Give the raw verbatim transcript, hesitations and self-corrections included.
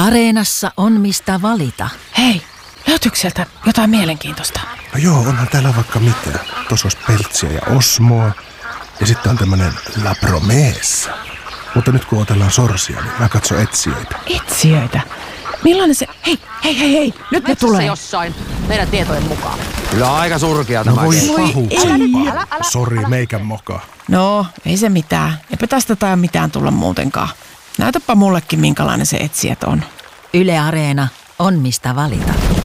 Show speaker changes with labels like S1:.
S1: Areenassa on mistä valita.
S2: Hei, löytyykö sieltä jotain mielenkiintoista?
S3: No joo, onhan täällä vaikka mitä. Tuossa olisi Peltsiä ja Osmoa. Ja sitten on tämmönen La Promessa. Mutta nyt kun otellaan sorsia, niin mä katson etsijöitä.
S2: Etsijöitä? Millainen se... Hei, hei, hei, hei, nyt ne tulee.
S4: Jossain meidän tietojen mukaan.
S5: Kyllä aika surkea
S3: No
S5: tämä.
S3: voi
S5: kenttä.
S3: pahuksempaa. Sori, meikän moka.
S2: No, ei se mitään. Eipä tästä tai mitään tulla muutenkaan. Näytäpä mullekin, minkälainen se etsijät on.
S1: Yle Areena on mistä valita.